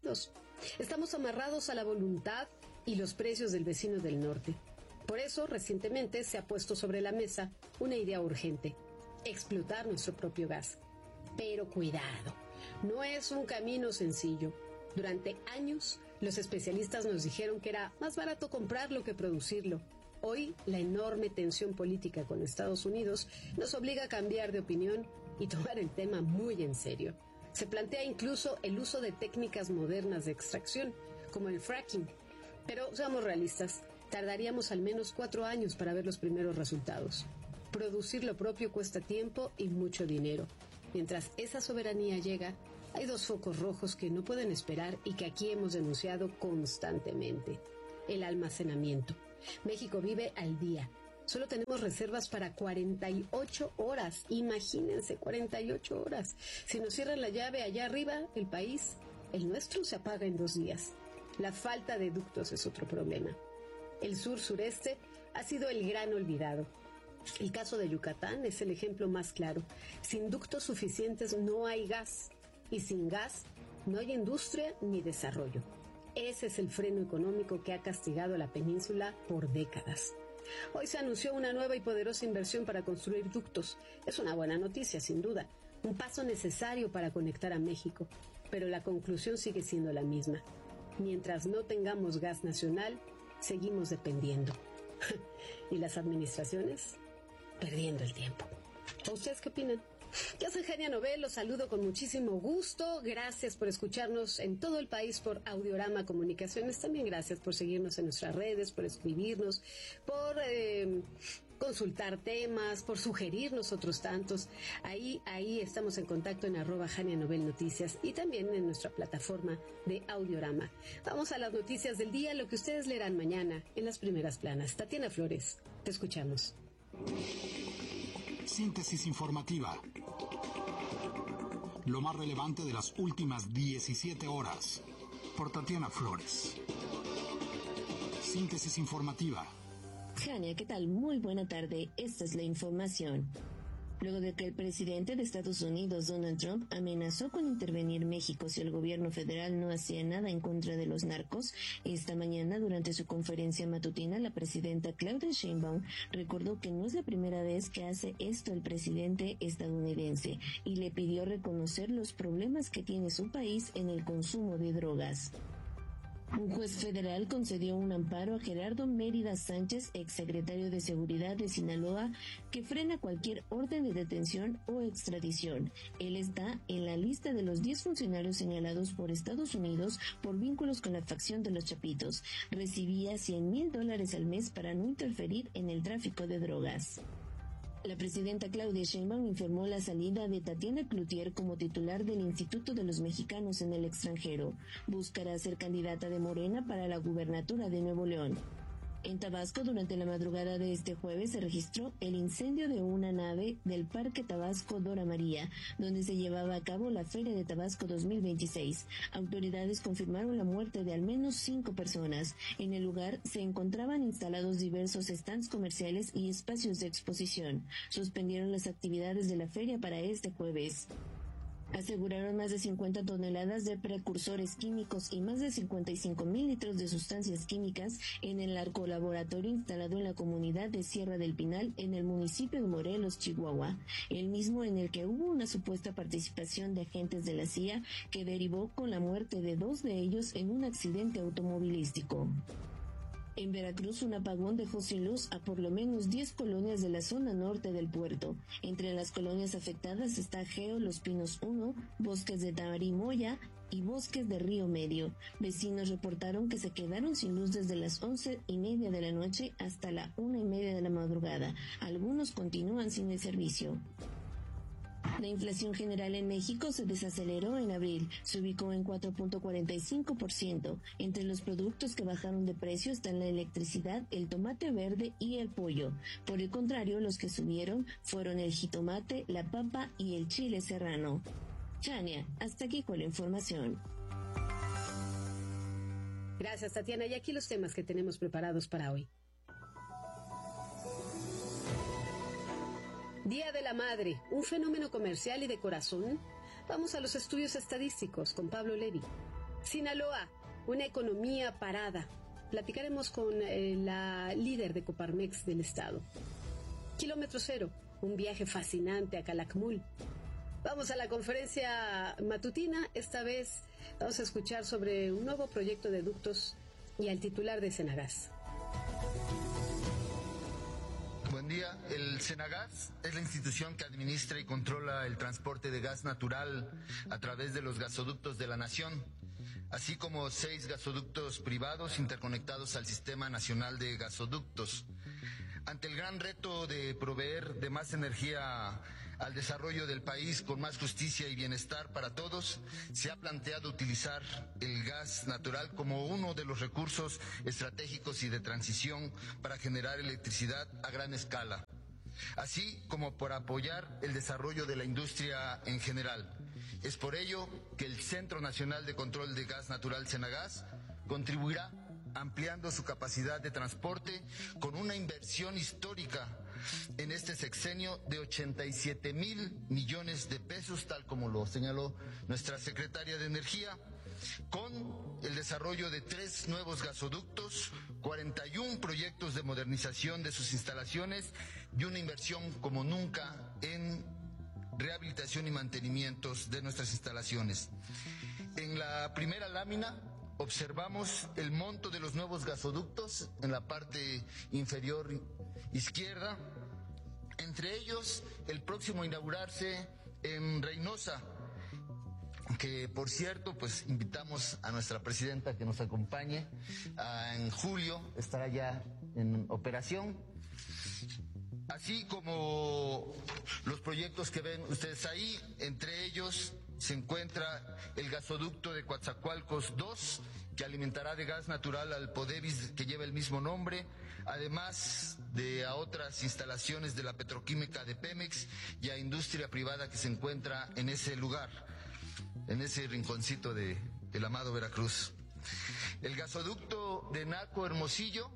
Unidos. Estamos amarrados a la voluntad y los precios del vecino del norte. Por eso, recientemente se ha puesto sobre la mesa una idea urgente: explotar nuestro propio gas. Pero cuidado, no es un camino sencillo. Durante años, los especialistas nos dijeron que era más barato comprarlo que producirlo. Hoy, la enorme tensión política con Estados Unidos nos obliga a cambiar de opinión y tomar el tema muy en serio. Se plantea incluso el uso de técnicas modernas de extracción, como el fracking. Pero seamos realistas, tardaríamos al menos 4 años para ver los primeros resultados. Producir lo propio cuesta tiempo y mucho dinero. Mientras esa soberanía llega, hay 2 focos rojos que no pueden esperar y que aquí hemos denunciado constantemente. El almacenamiento. México vive al día. Solo tenemos reservas para 48 horas. Imagínense, 48 horas. Si nos cierran la llave allá arriba, el nuestro se apaga en 2 días. La falta de ductos es otro problema. El sur-sureste ha sido el gran olvidado. El caso de Yucatán es el ejemplo más claro. Sin ductos suficientes no hay gas. Y sin gas no hay industria ni desarrollo. Ese es el freno económico que ha castigado a la península por décadas. Hoy se anunció una nueva y poderosa inversión para construir ductos. Es una buena noticia, sin duda. Un paso necesario para conectar a México. Pero la conclusión sigue siendo la misma. Mientras no tengamos gas nacional, seguimos dependiendo. ¿Y las administraciones? Perdiendo el tiempo. ¿Ustedes qué opinan? Yo soy Jania Nobel, los saludo con muchísimo gusto. Gracias por escucharnos en todo el país por Audiorama Comunicaciones. También gracias por seguirnos en nuestras redes, por escribirnos, por consultar temas, por sugerirnos otros tantos. Ahí estamos en contacto en @Jania Nobel Noticias y también en nuestra plataforma de Audiorama. Vamos a las noticias del día, lo que ustedes leerán mañana en las primeras planas. Tatiana Flores, te escuchamos. Síntesis informativa. Lo más relevante de las últimas 17 horas. Por Tatiana Flores. Síntesis informativa. Jania, ¿qué tal? Muy buena tarde. Esta es la información. Luego de que el presidente de Estados Unidos, Donald Trump, amenazó con intervenir México si el gobierno federal no hacía nada en contra de los narcos, esta mañana, durante su conferencia matutina, la presidenta Claudia Sheinbaum recordó que no es la primera vez que hace esto el presidente estadounidense y le pidió reconocer los problemas que tiene su país en el consumo de drogas. Un juez federal concedió un amparo a Gerardo Mérida Sánchez, exsecretario de Seguridad de Sinaloa, que frena cualquier orden de detención o extradición. Él está en la lista de los 10 funcionarios señalados por Estados Unidos por vínculos con la facción de los Chapitos. Recibía $100,000 al mes para no interferir en el tráfico de drogas. La presidenta Claudia Sheinbaum informó la salida de Tatiana Cloutier como titular del Instituto de los Mexicanos en el Extranjero. Buscará ser candidata de Morena para la gubernatura de Nuevo León. En Tabasco, durante la madrugada de este jueves, se registró el incendio de una nave del Parque Tabasco Dora María, donde se llevaba a cabo la Feria de Tabasco 2026. Autoridades confirmaron la muerte de al menos 5 personas. En el lugar se encontraban instalados diversos stands comerciales y espacios de exposición. Suspendieron las actividades de la feria para este jueves. Aseguraron más de 50 toneladas de precursores químicos y más de 55,000 litros de sustancias químicas en el narcolaboratorio instalado en la comunidad de Sierra del Pinal, en el municipio de Morelos, Chihuahua, el mismo en el que hubo una supuesta participación de agentes de la CIA que derivó con la muerte de 2 de ellos en un accidente automovilístico. En Veracruz, un apagón dejó sin luz a por lo menos 10 colonias de la zona norte del puerto. Entre las colonias afectadas está Geo, Los Pinos 1, Bosques de Tamarimoya y Bosques de Río Medio. Vecinos reportaron que se quedaron sin luz desde las 11:30 de la noche hasta la 1:30 de la madrugada. Algunos continúan sin el servicio. La inflación general en México se desaceleró en abril, se ubicó en 4.45%. Entre los productos que bajaron de precio están la electricidad, el tomate verde y el pollo. Por el contrario, los que subieron fueron el jitomate, la papa y el chile serrano. Chania, hasta aquí con la información. Gracias, Tatiana. Y aquí los temas que tenemos preparados para hoy. Día de la Madre, un fenómeno comercial y de corazón. Vamos a los estudios estadísticos con Pablo Levy. Sinaloa, una economía parada. Platicaremos con la líder de Coparmex del estado. Kilómetro Cero, un viaje fascinante a Calakmul. Vamos a la conferencia matutina. Esta vez vamos a escuchar sobre un nuevo proyecto de ductos y al titular de Senagas. Buen día. El Senagas es la institución que administra y controla el transporte de gas natural a través de los gasoductos de la nación, así como 6 gasoductos privados interconectados al Sistema Nacional de Gasoductos. Ante el gran reto de proveer de más energía al desarrollo del país con más justicia y bienestar para todos, se ha planteado utilizar el gas natural como uno de los recursos estratégicos y de transición para generar electricidad a gran escala, así como por apoyar el desarrollo de la industria en general. Es por ello que el Centro Nacional de Control de Gas Natural, Senagas, contribuirá ampliando su capacidad de transporte con una inversión histórica en este sexenio de 87,000 millones de pesos, tal como lo señaló nuestra secretaria de Energía, con el desarrollo de 3 nuevos gasoductos, 41 proyectos de modernización de sus instalaciones y una inversión como nunca en rehabilitación y mantenimientos de nuestras instalaciones. En la primera lámina observamos el monto de los nuevos gasoductos en la parte inferior izquierda, entre ellos el próximo a inaugurarse en Reynosa, que por cierto, pues invitamos a nuestra presidenta que nos acompañe. En julio estará ya en operación, así como los proyectos que ven ustedes ahí. Entre ellos se encuentra el gasoducto de Coatzacoalcos 2, que alimentará de gas natural al Podevis, que lleva el mismo nombre, además de a otras instalaciones de la petroquímica de Pemex y a industria privada que se encuentra en ese lugar, en ese rinconcito de el amado Veracruz. El gasoducto de Naco Hermosillo,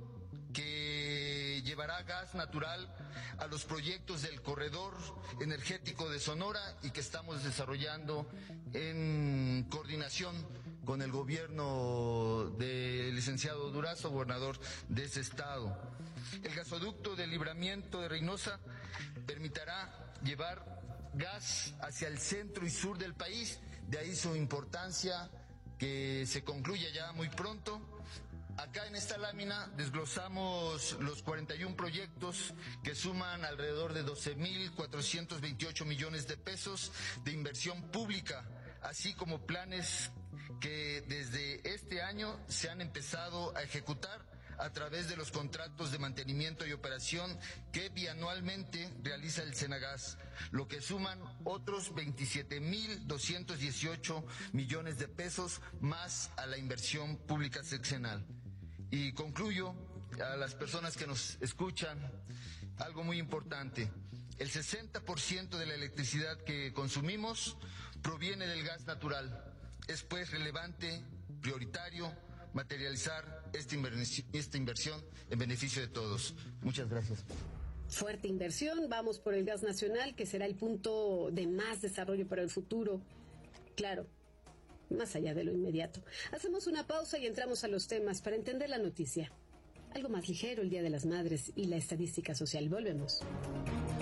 que llevará gas natural a los proyectos del corredor energético de Sonora y que estamos desarrollando en coordinación con el gobierno del licenciado Durazo, gobernador de ese estado. El gasoducto de Libramiento de Reynosa permitirá llevar gas hacia el centro y sur del país, de ahí su importancia que se concluya ya muy pronto. Acá en esta lámina desglosamos los 41 proyectos que suman alrededor de 12,428 millones de pesos de inversión pública, así como planes que desde este año se han empezado a ejecutar a través de los contratos de mantenimiento y operación que bianualmente realiza el Senagas, lo que suman otros 27,218 millones de pesos más a la inversión pública sexenal. Y concluyo a las personas que nos escuchan algo muy importante: el 60% de la electricidad que consumimos proviene del gas natural. Es pues relevante, prioritario, materializar esta inversión en beneficio de todos. Muchas gracias. Fuerte inversión, vamos por el gas nacional, que será el punto de más desarrollo para el futuro. Claro, más allá de lo inmediato. Hacemos una pausa y entramos a los temas para entender la noticia. Algo más ligero, el Día de las Madres y la estadística social. Volvemos.